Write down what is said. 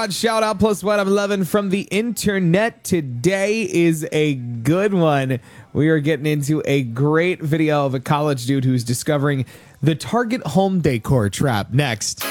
Shout out plus what I'm loving from the internet. Today is a good one. We are getting into a great video of a college dude who's discovering the Target home decor trap next.